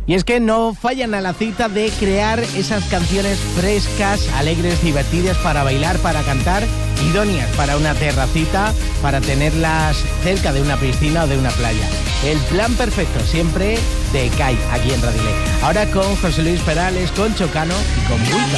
Y es que no fallan a la cita de crear esas canciones frescas, alegres, divertidas para bailar, para cantar, idóneas para una terracita, para tenerlas cerca de una piscina o de una playa. El plan perfecto siempre de CAI, aquí en Radile. Ahora con José Luis Perales, con Chocano y con Buica.